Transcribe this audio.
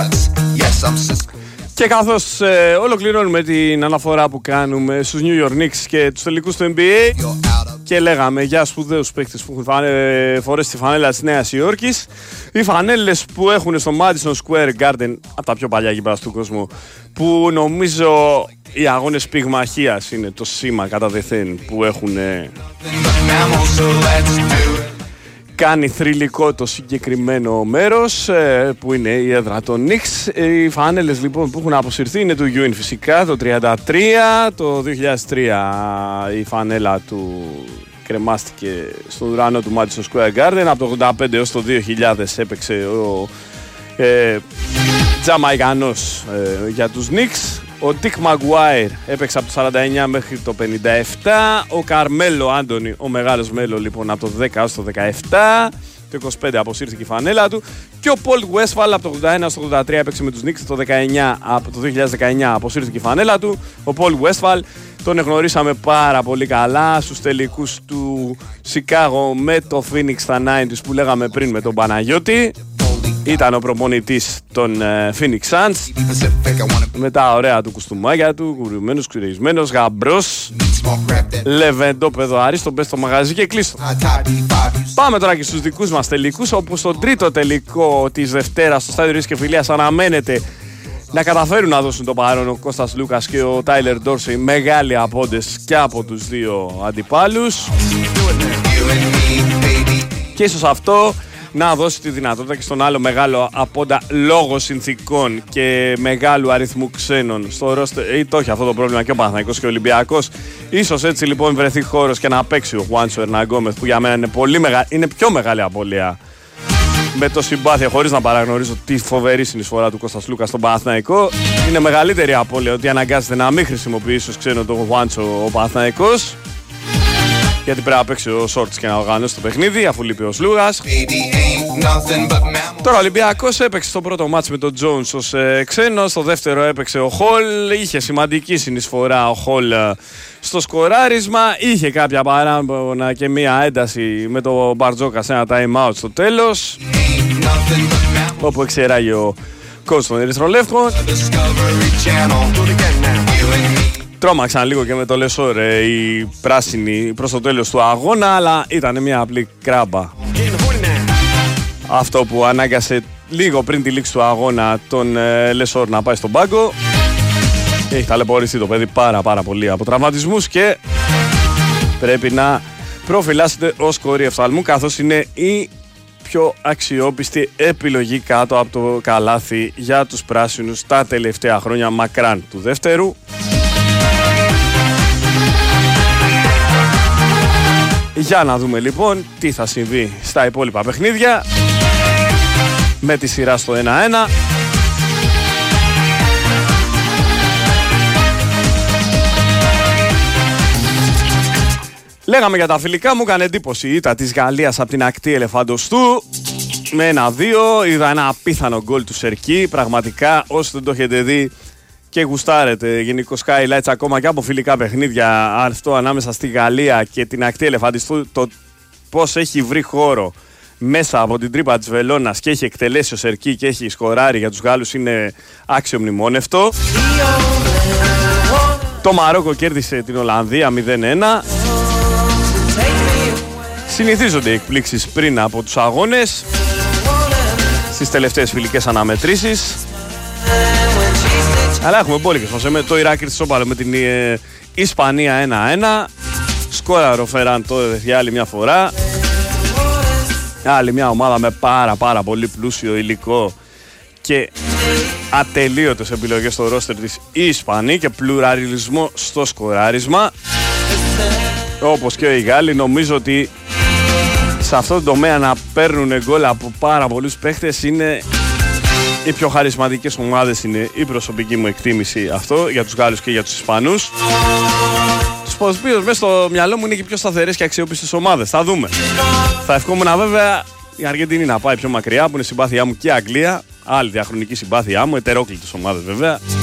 Και καθώς ολοκληρώνουμε την αναφορά που κάνουμε στους New York Knicks και τους τελικούς του NBA και λέγαμε για σπουδαίους παίκτες που έχουν φορέσει τη φανέλα της Νέας Υόρκης, οι φανέλες που έχουν στο Madison Square Garden, από τα πιο παλιά γήπεδα του κόσμου, που νομίζω οι αγώνες πυγμαχίας είναι το σήμα κατά δεθέν που έχουν κάνει θρυλικό το συγκεκριμένο μέρος, που είναι η έδρα των Knicks. Οι φανέλες λοιπόν που έχουν αποσυρθεί είναι του Ewing φυσικά, το 1933, το 2003 η φανέλα του κρεμάστηκε στον ουρανό του Madison Square Garden, από το 1985 έως το 2000 έπαιξε ο Τζαμαϊκανός για τους Knicks. Ο Dick Maguire έπαιξε από το 49 μέχρι το 57. Ο Καρμέλο Άντονι, ο μεγάλος Μέλο λοιπόν, από το 10 έως το 17. Το 25 αποσύρθηκε η φανέλα του. Και ο Paul Westphal από το 81 στο 83 έπαιξε με τους Knicks. Από το 2019 αποσύρθηκε η φανέλα του. Ο Paul Westphal τον εγνωρίσαμε πάρα πολύ καλά στους τελικούς του Σικάγο με το Phoenix στα 90's που λέγαμε πριν με τον Παναγιώτη. Ήταν ο προπονητής των Phoenix Suns, με τα ωραία του κουστούμάκια του, κουρουμένος, ξυρισμένος, γαμπρός, λεβεντόπεδο αρίστο, μπες στο μαγαζί και κλείστο. Πάμε τώρα και στους δικούς μας τελικούς, όπου στο τρίτο τελικό της Δευτέρας στο Στάδιο Ρίσκε Φιλίας αναμένεται να καταφέρουν να δώσουν το παρόν ο Κώστας Λούκας και ο Τάιλερ Ντόρσεϊ, μεγάλοι απόντες και από τους δύο αντιπάλους. Και ίσως αυτό να δώσει τη δυνατότητα και στον άλλο μεγάλο απόντα λόγω συνθήκων και μεγάλου αριθμού ξένων στο ρόστερ, ή το έχει αυτό το πρόβλημα και ο Παναθηναϊκός και ο Ολυμπιακός. Ίσως έτσι λοιπόν βρεθεί χώρος και να παίξει ο Χουάντσο Ερναγκόμεθ, που για μένα είναι πιο μεγάλη απώλεια, με το συμπάθεια, χωρίς να παραγνωρίζω τη φοβερή συνεισφορά του Κώστας Λούκα στον Παναθηναϊκό. Είναι μεγαλύτερη απώλεια ότι αναγκάζεται να μην χρησιμοποιήσει ως ξένο τον Χουάντσο ο Παναθηναϊκός, γιατί πρέπει να παίξει ο Σόρτς και να οργανώσει το παιχνίδι, αφού λείπει ο Σλούγας. Τώρα ο Ολυμπιακός έπαιξε στο πρώτο μάτς με τον Τζόουνς ως ξένος, στο δεύτερο έπαιξε ο Χολ, είχε σημαντική συνεισφορά ο Χολ στο σκοράρισμα, είχε κάποια παράπονα και μία ένταση με τον Μπαρτζόκα σε ένα time out στο τέλος, όπου εξεράγει ο coach των Ερυθρολεύκων. Τρόμαξαν λίγο και με το Λεσόρ οι πράσινοι προς το τέλος του αγώνα, αλλά ήταν μια απλή κράμπα αυτό που ανάγκασε λίγο πριν τη λήξη του αγώνα τον Λεσόρ να πάει στον πάγκο. Έχει ταλαιπωρηθεί το παιδί πάρα πολύ από τραυματισμούς και πρέπει να προφυλάσσεται ως κορί οφθαλμού, καθώς είναι η πιο αξιόπιστη επιλογή κάτω από το καλάθι για τους πράσινους τα τελευταία χρόνια μακράν του δεύτερου. Για να δούμε λοιπόν τι θα συμβεί στα υπόλοιπα παιχνίδια με τη σειρά στο 1-1. Λέγαμε για τα φιλικά, μου έκανε εντύπωση η ήττα της Γαλλίας από την ακτή Ελεφαντοστού με 1-2. Είδα ένα απίθανο γκολ του Σερκί. Πραγματικά, όσοι δεν το έχετε δει και γουστάρετε γενικώς highlights ακόμα και από φιλικά παιχνίδια, αυτό ανάμεσα στη Γαλλία και την ακτή Ελεφαντοστού, το πώς έχει βρει χώρο μέσα από την τρύπα της βελόνας και έχει εκτελέσει ο Σερκί και έχει σκοράρει για τους Γάλλους, είναι άξιο μνημόνευτο. Το Μαρόκο κέρδισε την Ολλανδία 0-1. Συνηθίζονται οι εκπλήξεις πριν από τους αγώνες στις τελευταίες φιλικές αναμετρήσεις, αλλά έχουμε μπόλικες μας. Με το Ιράκ ήρθε σώπαλο με την Ισπανία 1-1. Σκόραρε ο Φεράν τότε για άλλη μια φορά. Άλλη μια ομάδα με πάρα πολύ πλούσιο υλικό και ατελείωτες επιλογές στο ρόστερ της η Ισπανία και πλουραλισμό στο σκοράρισμα, όπως και οι Γάλλοι. Νομίζω ότι σε αυτό το τομέα να παίρνουν γκολ από πάρα πολλούς παίχτες είναι οι πιο χαρισματικές ομάδες, είναι η προσωπική μου εκτίμηση αυτό για τους Γάλλους και για τους Ισπανούς. Τους οποίους μέσα στο μυαλό μου είναι και πιο σταθερές και αξιόπιστες ομάδες. Θα δούμε. Θα ευχόμουν βέβαια η Αργεντινή να πάει πιο μακριά, που είναι συμπάθειά μου, και Αγγλία, άλλη διαχρονική συμπάθειά μου, ετερόκλητες ομάδες βέβαια.